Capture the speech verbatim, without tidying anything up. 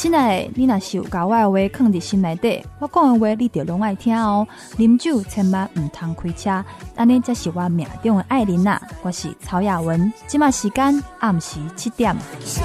亲爱的，你若是有把我的话藏伫心内底，我讲的话你就拢爱听哦。啉酒千万唔通开车，安尼才是我命中的爱人啊！我是曹雅文，即马时间暗时七点。